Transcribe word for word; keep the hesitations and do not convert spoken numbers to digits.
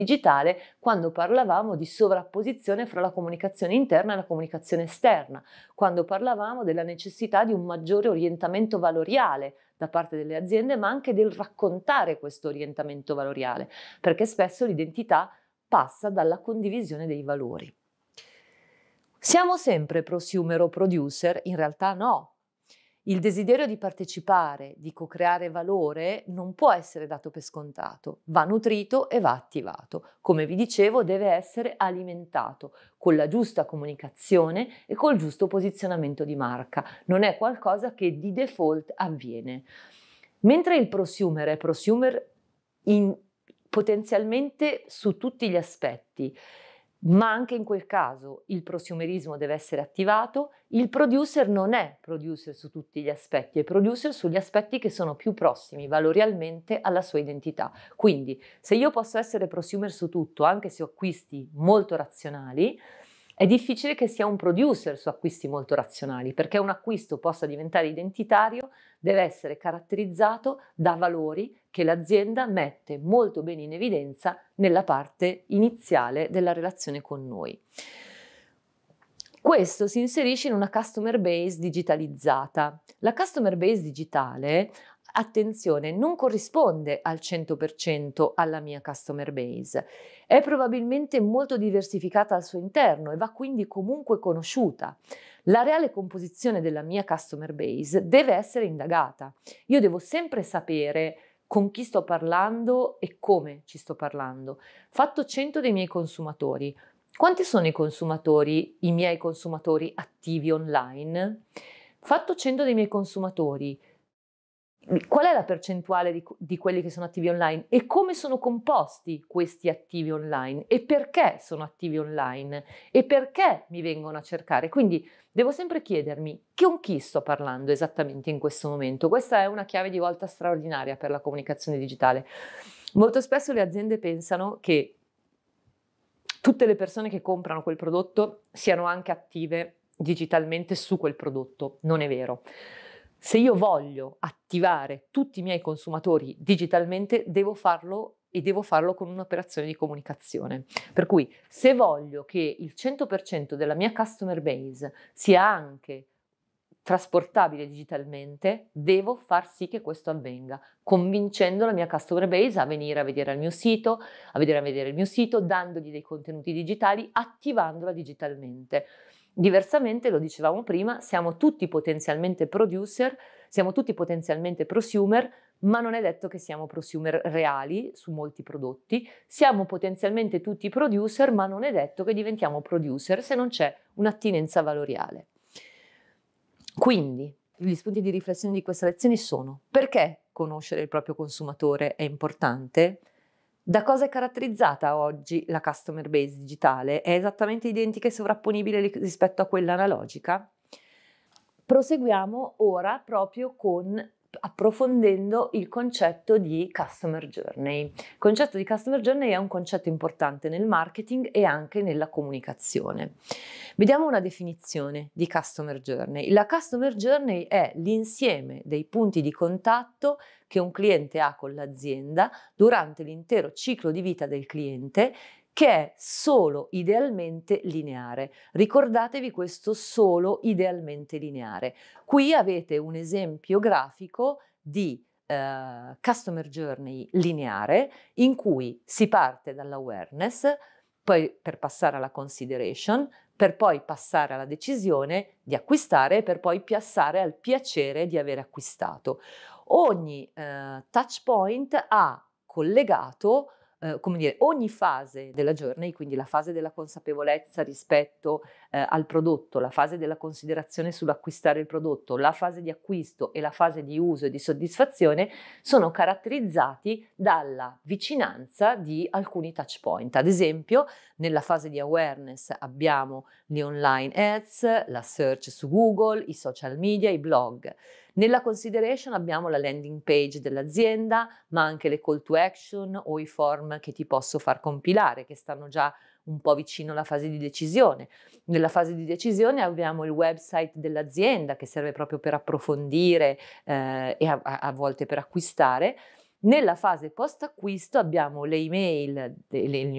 digitale quando parlavamo di sovrapposizione fra la comunicazione interna e la comunicazione esterna, quando parlavamo della necessità di un maggiore orientamento valoriale da parte delle aziende, ma anche del raccontare questo orientamento valoriale, perché spesso l'identità passa dalla condivisione dei valori. Siamo sempre prosumer o producer? In realtà no. Il desiderio di partecipare, di co-creare valore, non può essere dato per scontato, va nutrito e va attivato. Come vi dicevo, deve essere alimentato con la giusta comunicazione e col giusto posizionamento di marca. Non è qualcosa che di default avviene. Mentre il prosumer è prosumer in, potenzialmente su tutti gli aspetti, ma anche in quel caso il prosumerismo deve essere attivato, il producer non è producer su tutti gli aspetti, è producer sugli aspetti che sono più prossimi valorialmente alla sua identità. Quindi se io posso essere prosumer su tutto, anche se ho acquisti molto razionali, è difficile che sia un producer su acquisti molto razionali, perché un acquisto possa diventare identitario, deve essere caratterizzato da valori che l'azienda mette molto bene in evidenza nella parte iniziale della relazione con noi. Questo si inserisce in una customer base digitalizzata. La customer base digitale, attenzione, non corrisponde al cento per cento alla mia customer base, è probabilmente molto diversificata al suo interno e va quindi comunque conosciuta. La reale composizione della mia customer base deve essere indagata. Io devo sempre sapere con chi sto parlando e come ci sto parlando. Fatto cento dei miei consumatori. Quanti sono i consumatori, i miei consumatori attivi online? Fatto cento dei miei consumatori, qual è la percentuale di, di quelli che sono attivi online e come sono composti questi attivi online e perché sono attivi online e perché mi vengono a cercare? Quindi devo sempre chiedermi con chi sto parlando esattamente in questo momento. Questa è una chiave di volta straordinaria per la comunicazione digitale. Molto spesso le aziende pensano che tutte le persone che comprano quel prodotto siano anche attive digitalmente su quel prodotto. Non è vero. Se io voglio attivare tutti i miei consumatori digitalmente, devo farlo e devo farlo con un'operazione di comunicazione. Per cui se voglio che il cento per cento della mia customer base sia anche trasportabile digitalmente, devo far sì che questo avvenga, convincendo la mia customer base a venire a vedere il mio sito, a vedere a vedere il mio sito, dandogli dei contenuti digitali, attivandola digitalmente. Diversamente, lo dicevamo prima, siamo tutti potenzialmente producer, siamo tutti potenzialmente prosumer, ma non è detto che siamo prosumer reali su molti prodotti, siamo potenzialmente tutti producer, ma non è detto che diventiamo producer se non c'è un'attinenza valoriale. Quindi, gli spunti di riflessione di questa lezione sono: perché conoscere il proprio consumatore è importante? Da cosa è caratterizzata oggi la customer base digitale? È esattamente identica e sovrapponibile rispetto a quella analogica? Proseguiamo ora proprio con approfondendo il concetto di customer journey. Il concetto di customer journey è un concetto importante nel marketing e anche nella comunicazione. Vediamo una definizione di customer journey. La customer journey è l'insieme dei punti di contatto che un cliente ha con l'azienda durante l'intero ciclo di vita del cliente, che è solo idealmente lineare. Ricordatevi questo solo idealmente lineare. Qui avete un esempio grafico di eh, customer journey lineare in cui si parte dall'awareness, poi per passare alla consideration, per poi passare alla decisione di acquistare e per poi passare al piacere di aver acquistato. Ogni eh, touch point ha collegato Uh, come dire, ogni fase della journey, quindi la fase della consapevolezza rispetto uh, al prodotto, la fase della considerazione sull'acquistare il prodotto, la fase di acquisto e la fase di uso e di soddisfazione, sono caratterizzati dalla vicinanza di alcuni touch point. Ad esempio, nella fase di awareness abbiamo gli online ads, la search su Google, i social media, i blog. Nella consideration abbiamo la landing page dell'azienda, ma anche le call to action o i form che ti posso far compilare, che stanno già un po' vicino alla fase di decisione. Nella fase di decisione abbiamo il website dell'azienda che serve proprio per approfondire eh, e a, a volte per acquistare. Nella fase post acquisto abbiamo le email, de le